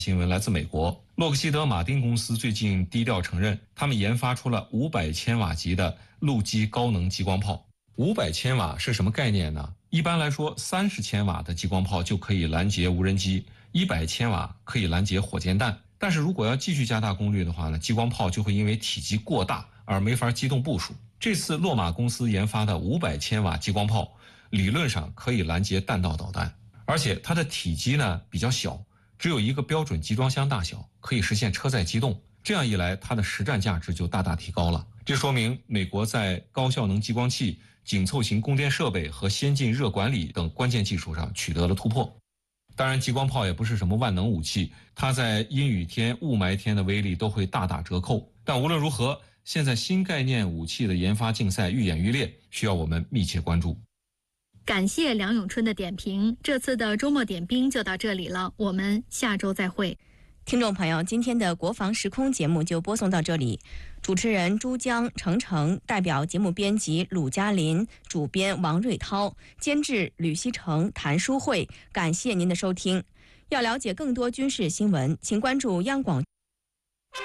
新闻来自美国，洛克希德马丁公司最近低调承认，他们研发出了500千瓦级的陆基高能激光炮。500千瓦是什么概念呢？一般来说，30千瓦的激光炮就可以拦截无人机，100千瓦可以拦截火箭弹。但是如果要继续加大功率的话呢，激光炮就会因为体积过大而没法机动部署。这次洛马公司研发的500千瓦激光炮，理论上可以拦截弹道导弹，而且它的体积呢比较小。只有一个标准集装箱大小，可以实现车载机动。这样一来，它的实战价值就大大提高了。这说明美国在高效能激光器、紧凑型供电设备和先进热管理等关键技术上取得了突破。当然，激光炮也不是什么万能武器，它在阴雨天、雾霾天的威力都会大打折扣。但无论如何，现在新概念武器的研发竞赛愈演愈烈，需要我们密切关注。 感谢梁永春的点评，这次的周末点兵就到这里了，我们下周再会。 听众朋友，今天的国防时空节目就播送到这里，主持人朱江、程程，代表节目编辑鲁嘉林，主编王瑞涛，监制吕希成、谭书慧，感谢您的收听。要了解更多军事新闻，请关注央广